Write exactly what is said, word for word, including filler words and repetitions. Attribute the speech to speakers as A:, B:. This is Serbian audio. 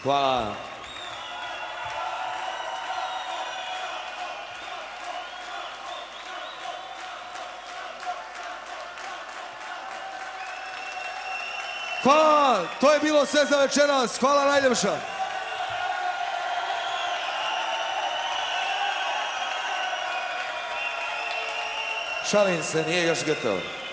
A: Hvala. Hvala, to je bilo sve za večeras. Hvala najljepša. Šalim se, nije još gotovo.